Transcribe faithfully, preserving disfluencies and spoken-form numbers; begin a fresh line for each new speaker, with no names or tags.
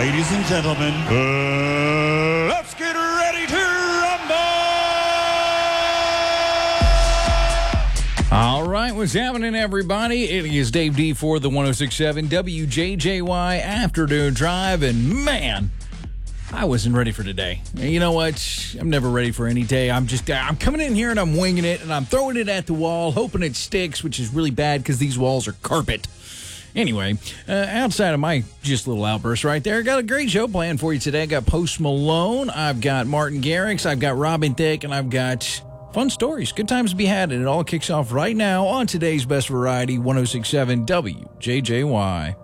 Ladies and gentlemen, uh, let's get ready to rumble!
All right, what's happening, everybody? It is Dave D for the one oh six point seven W J J Y Afternoon Drive, and man, I wasn't ready for today. You know what? I'm never ready for any day. I'm just, I'm coming in here and I'm winging it, and I'm throwing it at the wall, hoping it sticks, which is really bad because these walls are carpet. Anyway, uh, outside of my just little outburst right there, I got a great show planned for you today. I got Post Malone, I've got Martin Garrix, I've got Robin Thicke, and I've got fun stories. Good times to be had, and it all kicks off right now on today's Best Variety, one oh six point seven W J J Y.